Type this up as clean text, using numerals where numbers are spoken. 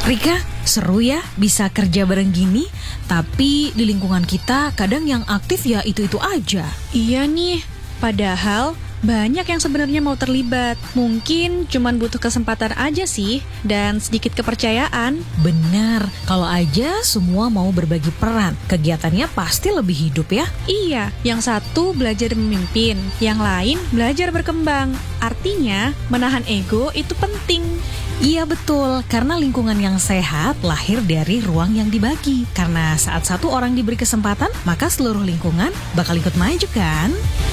Rika, seru ya bisa kerja bareng gini, tapi di lingkungan kita kadang yang aktif ya itu-itu aja. Iya nih, padahal banyak yang sebenarnya mau terlibat. Mungkin cuman butuh kesempatan aja sih, dan sedikit kepercayaan. Benar, kalau aja semua mau berbagi peran, kegiatannya pasti lebih hidup ya. Iya, yang satu belajar memimpin, yang lain belajar berkembang. Artinya, menahan ego itu penting. Iya betul, karena lingkungan yang sehat lahir dari ruang yang dibagi. Karena saat satu orang diberi kesempatan, maka seluruh lingkungan bakal ikut maju kan?